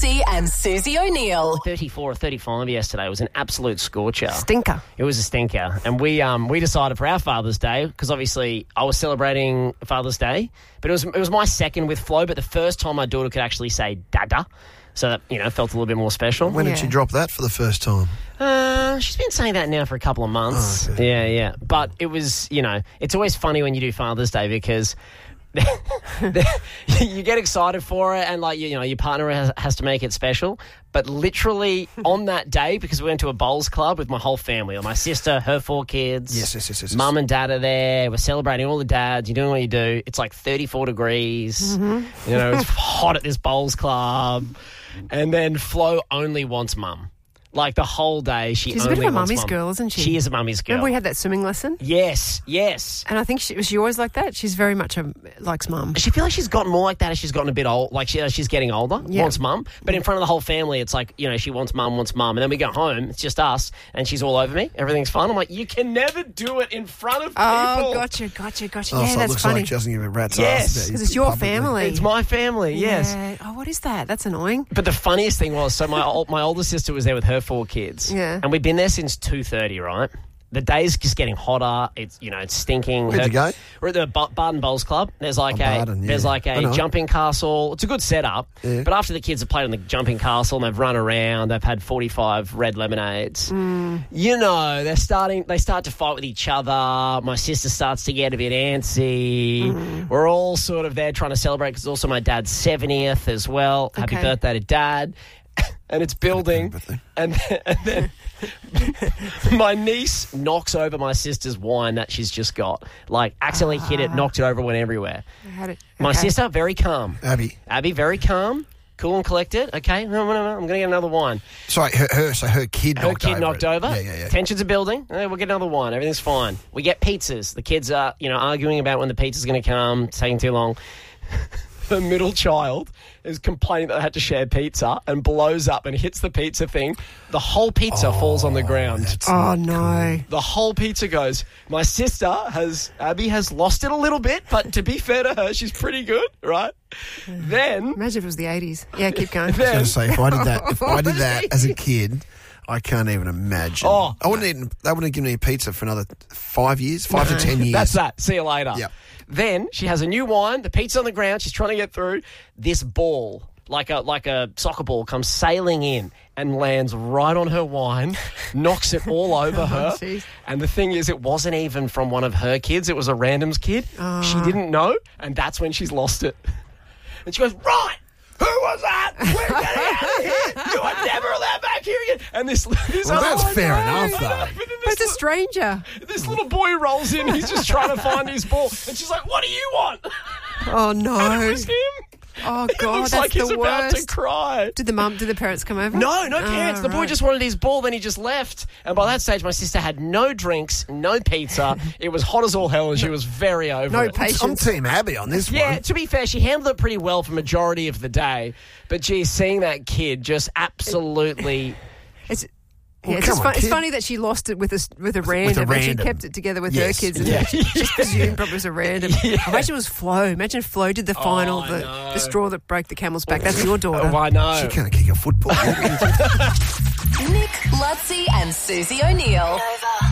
Lutzi and Susie O'Neill. 34 or 35 yesterday. It was an absolute scorcher. Stinker. It was a stinker. And we decided for our Father's Day, because obviously I was celebrating Father's Day, but it was my second with Flo, but the first time my daughter could actually say Dada. So that, felt a little bit more special. When did she drop that for the first time? She's been saying that now for a couple of months. Oh, okay. Yeah. But it was, it's always funny when you do Father's Day because you get excited for it and, your partner has to make it special. But literally on that day, because we went to a bowls club with my whole family, my sister, her 4 kids. Yes. Mum and dad are there. We're celebrating all the dads. You're doing what you do. It's like 34 degrees. Mm-hmm. It's hot at this bowls club. And then Flo only wants mum. Like the whole day, she's only a bit of a wants mummy's mum. girl, isn't she? She is a mummy's girl. Remember we had that swimming lesson? Yes. And I think she always like that. She's very much likes mum. She feels like she's gotten more like that as she's gotten a bit old. Like she's getting older, wants mum. But in front of the whole family, it's like, she wants mum. And then we go home, it's just us, and she's all over me. Everything's fun. I'm like, you can never do it in front of people. Oh, gotcha. Oh, yeah, so it that's looks funny. like she doesn't give a rat's Yes. ass. Because it's your family. It's my family, yes. Yeah. Oh, what is that? That's annoying. But the funniest thing was, so my older sister was there with her 4 kids. Yeah. And we've been there since 2:30, right? The day's just getting hotter. It's it's stinking. Where'd you go? We're at the Barden Bowls Club. There's like Barden, there's like I a know. jumping castle. It's a good setup. Yeah. But after the kids have played on the jumping castle and they've run around, they've had 45 red lemonades. They start to fight with each other. My sister starts to get a bit antsy. We're all sort of there trying to celebrate because it's also my dad's 70th as well. Happy Okay. birthday to Dad. And it's building, and then my niece knocks over my sister's wine that she's just got. Like, accidentally hit it, knocked it over, went everywhere. My sister, very calm. Abby, very calm, cool and collected. Okay, no, I'm going to get another wine. Sorry, her kid knocked over. Her kid knocked over. Yeah. Tensions are building. We'll get another wine. Everything's fine. We get pizzas. The kids are, arguing about when the pizza's going to come. It's taking too long. The middle child is complaining that they had to share pizza and blows up and hits the pizza thing. The whole pizza falls on the ground. Oh, no. The whole pizza goes. My sister, Abby has lost it a little bit, but to be fair to her, she's pretty good, right? Then... Imagine if it was the 80s. Yeah, keep going. I was going to say, if I did that as a kid... I can't even imagine. Oh, they wouldn't have given me a pizza for another 5 years, 5 to 10 years. That's that. See you later. Yep. Then she has a new wine. The pizza's on the ground. She's trying to get through. This ball, like a soccer ball, comes sailing in and lands right on her wine, knocks it all over her. Geez. And the thing is, it wasn't even from one of her kids. It was a random's kid. She didn't know, and that's when she's lost it. And she goes, right! Who was that? We're getting out of here! You are never allowed back here again! And this that's fair enough, though. But it's a stranger. This little boy rolls in. He's just trying to find his ball. And she's like, what do you want? Oh, no. And it was him. Oh, It God, looks that's like he's the about to worst. cry. Did the parents come over? No parents. The boy just wanted his ball, then he just left. And by that stage, my sister had no drinks, no pizza. It was hot as all hell, and she was very over No it. patience. I'm Team Abby on this one. Yeah, to be fair, she handled it pretty well for majority of the day. But, geez, seeing that kid just absolutely... It's Well, it's, come just on, it's kid. funny that she lost it with a random, and she random. kept it together with Yes. her kids. And Yeah. she just presumed probably it was a random. Imagine it was Flo. Imagine if Flo did the final, I know. the straw that broke the camel's back. That's your daughter. Oh, I know. She can't kick a football. Nick, Lutzi and Susie O'Neill.